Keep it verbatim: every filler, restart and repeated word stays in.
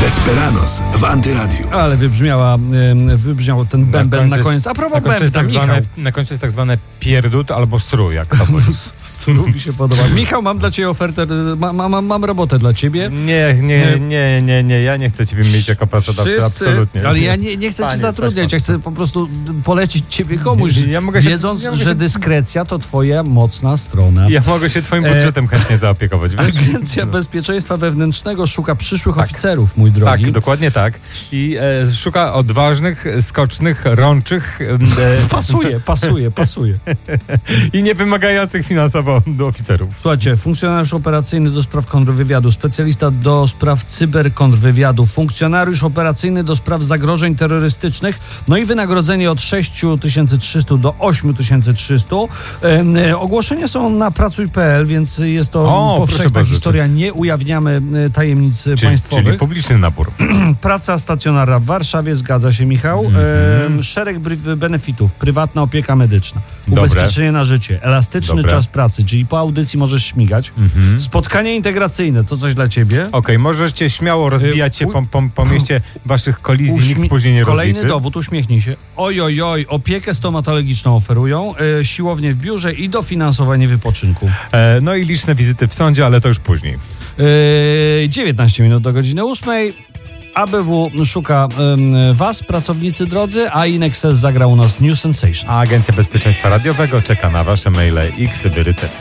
Desperados w Antyradiu. Ale wybrzmiała, wybrzmiał ten bęben na koniec. A propos bębna, tak Michał. zwane, na końcu jest tak zwane pierdut albo sru, jak to powiedzieć. Sru mi się podoba. Michał, mam dla ciebie ofertę, ma, ma, mam, mam robotę dla ciebie. Nie, nie, nie, nie, nie, ja nie chcę ciebie mieć jako pracodawcę, Wszyscy, absolutnie. ale ja nie, nie chcę Panie, cię zatrudniać, ja chcę po prostu polecić ciebie komuś, Ja mogę się- wiedząc, ja mogę że się- dyskrecja to twoja mocna strona. Ja mogę się twoim budżetem chętnie zaopiekować, wiesz? Agencja Bezpieczeństwa Wewnętrznego szuka przyszłych Tak. oficerów, mój drogi. Tak, dokładnie tak. I e, szuka odważnych, skocznych, rączych e, Pasuje, pasuje, pasuje. i niewymagających finansowo do oficerów. Słuchajcie, funkcjonariusz operacyjny do spraw kontrwywiadu, specjalista do spraw cyberkontrwywiadu, funkcjonariusz operacyjny do spraw zagrożeń terrorystycznych, no i wynagrodzenie od sześć tysięcy trzysta do osiem tysięcy trzysta. E, e, ogłoszenia są na pracuj kropka p l, więc jest to O, proszę powszechna bardzo. historia, nie ujawniamy e, tajemnic Czyli, państwowych. czyli publiczny nabór. Praca stacjonarna w Warszawie, zgadza się, Michał. Mm-hmm. E, szereg bry- benefitów, prywatna opieka medyczna, Dobre. ubezpieczenie na życie, elastyczny Dobre. czas pracy, czyli po audycji możesz śmigać. Mhm. Spotkanie integracyjne, to coś dla ciebie. Okej, możecie śmiało rozbijać się po, po, po mieście waszych kolizji, Uśmi- nikt później nie Kolejny rozliczy. dowód, uśmiechnij się. Oj, oj, oj, opiekę stomatologiczną oferują, e, siłownię w biurze i dofinansowanie wypoczynku. E, no i liczne wizyty w sądzie, ale to już później. E, dziewiętnaście minut do godziny ósmej. A B W szuka e, was, pracownicy drodzy, a Inexes zagrał u nas New Sensation. A Agencja Bezpieczeństwa Radiowego czeka na wasze maile i ksywy recepcji.